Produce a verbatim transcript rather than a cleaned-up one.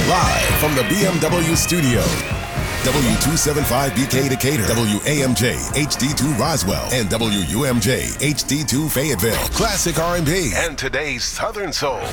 Live from the B M W studio. W two seventy-five B K Decatur, W A M J H D two Roswell, and W U M J H D two Fayetteville. Classic R and B and today's Southern Soul.